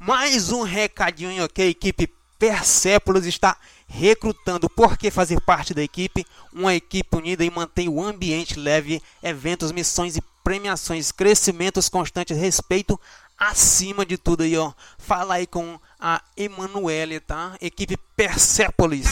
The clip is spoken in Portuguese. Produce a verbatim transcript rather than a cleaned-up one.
Mais um recadinho, ok? A equipe Persepolis está recrutando. Por que fazer parte da equipe? Uma equipe unida e mantém o ambiente leve, eventos, missões e premiações, crescimentos constantes, respeito acima de tudo aí, ó. Fala aí com a Emanuele, tá? Equipe Persepolis.